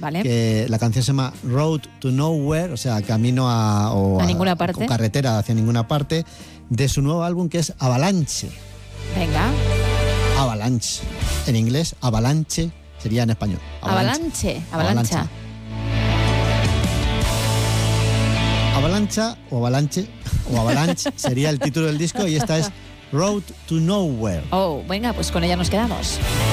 Vale. Que la canción se llama Road to Nowhere, o sea, camino a ninguna parte. O carretera hacia ninguna parte, de su nuevo álbum que es Avalanche. Venga. Avalanche. En inglés, Avalanche sería en español. Avalancha. Avalancha o Avalanche sería el título del disco y esta es Road to Nowhere. Oh, venga, pues con ella nos quedamos.